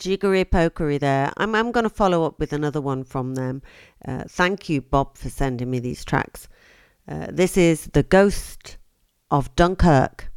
jiggery pokery there. I'm going to follow up with another one from them. Thank you, Bob, for sending me these tracks. This is The Ghost of Dunkirk.